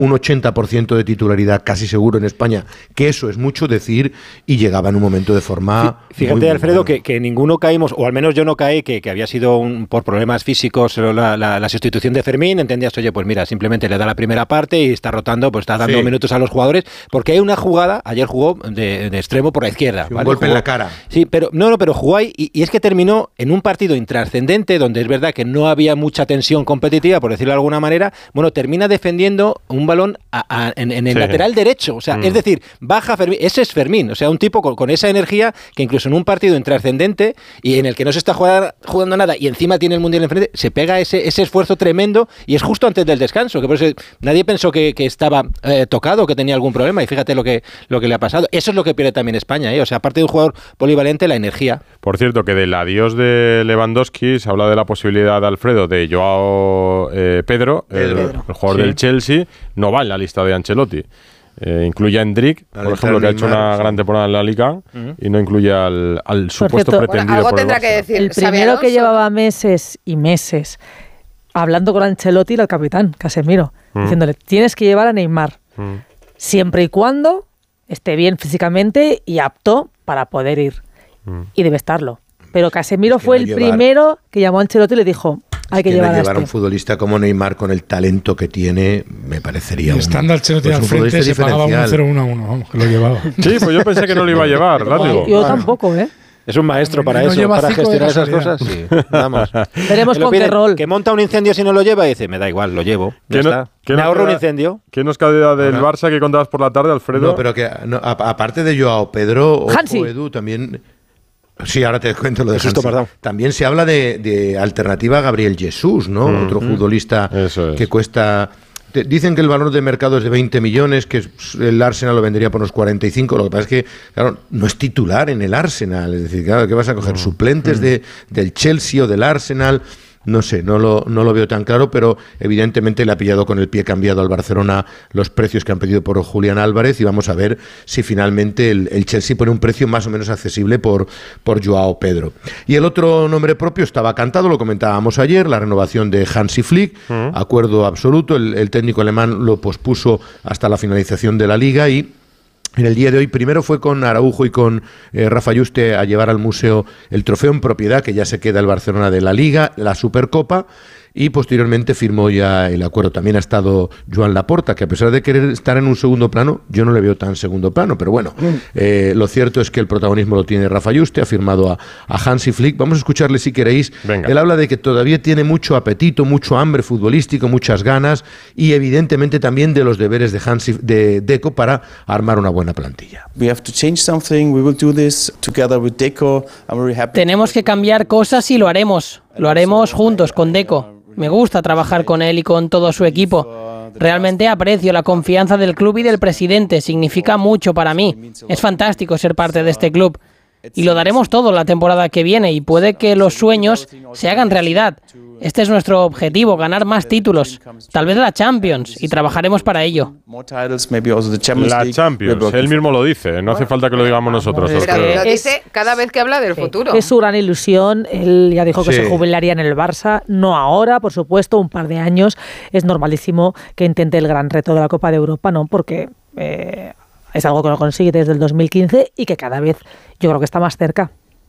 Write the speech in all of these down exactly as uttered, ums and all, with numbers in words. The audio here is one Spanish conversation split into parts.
un ochenta por ciento de titularidad casi seguro en España, que eso es mucho decir, y llegaba en un momento de forma... Fíjate, muy, muy Alfredo, bueno. que, que ninguno caímos, o al menos yo no caí, que, que había sido un, por problemas físicos la, la, la sustitución de Fermín. Entendías, oye, pues mira, simplemente le da la primera parte y está rotando, pues está dando Sí. minutos a los jugadores, porque hay una jugada, ayer jugó de, de extremo por la izquierda. Sí, un ¿vale? golpe Jugó, en la cara. Sí, pero no, no, pero jugó ahí, y, y es que terminó en un partido intrascendente, donde es verdad que no había mucha tensión competitiva, por decirlo de alguna manera. Bueno, termina defendiendo un balón a, a, en, en el Sí. lateral derecho, o sea, Mm. es decir, baja Fermín, ese es Fermín, o sea, un tipo con, con esa energía que incluso en un partido intrascendente y en el que no se está jugando, jugando nada y encima tiene el Mundial enfrente, se pega ese, ese esfuerzo tremendo, y es justo antes del descanso, que por eso nadie pensó que, que estaba eh, tocado, que tenía algún problema, y fíjate lo que, lo que le ha pasado. Eso es lo que pierde también España, ¿eh? O sea, aparte de un jugador polivalente, la energía. Por cierto, que del adiós de Lewandowski se habla de la posibilidad de Alfredo de Joao eh, Pedro, el, Pedro. el jugador Sí. del Chelsea, no va en la lista de Ancelotti. Eh, incluye a Endrick, Al por entrar ejemplo, que ha hecho Neymar, una sí. gran temporada en la Liga, Ujú. y no incluye al, al supuesto cierto, pretendido Bueno, algo por el tendrá Barça. que decir El Xabi primero que Alonso, llevaba meses y meses hablando con Ancelotti era el capitán, Casemiro, Mm. diciéndole, tienes que llevar a Neymar, Mm. siempre y cuando esté bien físicamente y apto para poder ir. Mm. Y debe estarlo. Pero Casemiro Es que fue no el llevar- primero que llamó a Ancelotti y le dijo, hay que, que llevar no a llevar a un este. futbolista como Neymar con el talento que tiene, me parecería Y un, estando Ancelotti pues al un frente futbolista se pagaba un diferencial. cero uno a uno, vamos, que lo llevaba. Sí, pues yo pensé que no lo iba a llevar, látigo. Yo tampoco, ¿eh? Es un maestro para No eso, lleva para cinco de gestionar esas casualidad. cosas. Sí, vamos. Veremos Que lo con qué pide- rol. Que monta un incendio si no lo lleva y dice, me da igual, lo llevo. Ya ¿Qué no- está. qué Me nos ahorro un queda- incendio. ¿Qué nos queda del Ahora- Barça que contabas por la tarde, Alfredo? No, pero que no, a- aparte de Joao Pedro, ojo, Hansi. Edu, también... Sí, ahora te cuento lo de Qué susto Hansi. me has dado. También se habla de, de alternativa a Gabriel Jesús, ¿no? Mm, Otro mm. futbolista Eso es. que cuesta... te- Dicen que el valor de mercado es de veinte millones, que el Arsenal lo vendería por unos cuarenta y cinco. Lo que pasa es que, claro, no es titular en el Arsenal. Es decir, claro, ¿qué vas a coger? ¿Suplentes de, del Chelsea o del Arsenal? No sé, no lo, no lo veo tan claro, pero evidentemente le ha pillado con el pie cambiado al Barcelona los precios que han pedido por Julián Álvarez, y vamos a ver si finalmente el, el Chelsea pone un precio más o menos accesible por, por Joao Pedro. Y el otro nombre propio estaba cantado, lo comentábamos ayer, la renovación de Hansi Flick, acuerdo absoluto, el, el técnico alemán lo pospuso hasta la finalización de la Liga, y en el día de hoy primero fue con Araujo y con eh, Rafa Yuste a llevar al museo el trofeo en propiedad, que ya se queda el Barcelona de la Liga, la Supercopa, y posteriormente firmó ya el acuerdo. También ha estado Joan Laporta, que a pesar de querer estar en un segundo plano, yo no le veo tan segundo plano, pero bueno, eh, lo cierto es que el protagonismo lo tiene Rafa Yuste, ha firmado a, a Hansi Flick. Vamos a escucharle si queréis. Venga. Él habla de que todavía tiene mucho apetito, mucho hambre futbolístico, muchas ganas, y evidentemente también de los deberes de Hansi de Deco para armar una buena plantilla. We have to change something. We will do this together with Deco. I'm very happy. Tenemos que cambiar cosas y lo haremos. Lo haremos juntos con Deco. Me gusta trabajar con él y con todo su equipo. Realmente aprecio la confianza del club y del presidente. Significa mucho para mí. Es fantástico ser parte de este club. Y lo daremos todo la temporada que viene, y puede que los sueños se hagan realidad. Este es nuestro objetivo, ganar más títulos, tal vez la Champions, y trabajaremos para ello. More titles, maybe also the Champions La League. Champions, We're working él mismo lo dice, no hace falta que lo digamos nosotros. Es Pero Alfredo. lo Es- dice cada vez que habla del Sí, futuro. es su gran ilusión. Él ya dijo que Sí. se jubilaría en el Barça, no ahora, por supuesto, un par de años. Es normalísimo que intente el gran reto de la Copa de Europa, ¿no? Porque eh, es algo que no consigue desde el dos mil quince y que cada vez yo creo que está más cerca.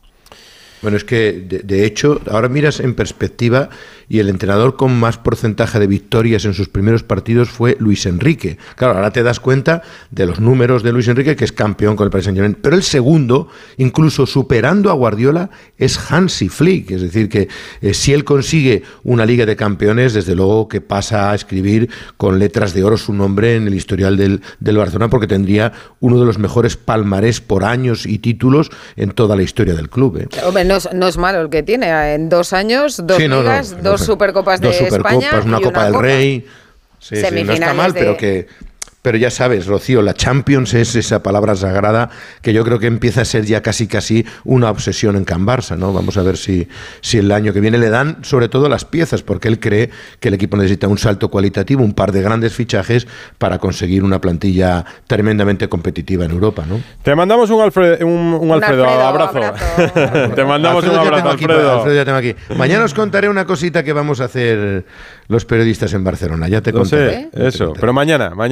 Bueno, es que de, de hecho, ahora miras en perspectiva y el entrenador con más porcentaje de victorias en sus primeros partidos fue Luis Enrique. Claro, ahora te das cuenta de los números de Luis Enrique, que es campeón con el Paris Saint-Germain. Pero el segundo, incluso superando a Guardiola, es Hansi Flick. Es decir, que eh, si él consigue una Liga de Campeones, desde luego que pasa a escribir con letras de oro su nombre en el historial del, del Barcelona, porque tendría uno de los mejores palmarés por años y títulos en toda la historia del club, ¿eh? Hombre, no es, no es malo el que tiene. En dos años, dos Sí, no, no, ligas, no, dos no, supercopas dos de supercopas, España una y Copa una del Copa. Rey. Sí, sí, no está Semifinales mal, de- pero que Pero ya sabes, Rocío, la Champions es esa palabra sagrada que yo creo que empieza a ser ya casi casi una obsesión en Can Barça, ¿no? Vamos a ver si, si el año que viene le dan sobre todo las piezas, porque él cree que el equipo necesita un salto cualitativo, un par de grandes fichajes para conseguir una plantilla tremendamente competitiva en Europa, ¿no? Te mandamos un, Alfred, un, un, un Alfredo, Alfredo, abrazo. abrazo. Te mandamos Alfredo un ya abrazo, tengo aquí, Alfredo. Alfredo ya tengo aquí. Mañana os contaré una cosita que vamos a hacer los periodistas en Barcelona, ya te No contaré. sé, eso, pero mañana, mañana.